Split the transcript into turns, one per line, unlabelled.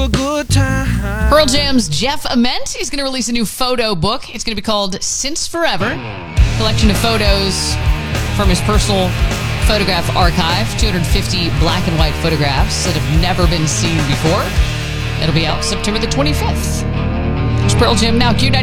a good time.
Pearl Jam's Jeff Ament, he's going to release a new photo book. It's going to be called Since Forever. Collection of photos from his personal photograph archive. 250 black and white photographs that have never been seen before. It'll be out September the 25th. It's Pearl Jam now. Q90.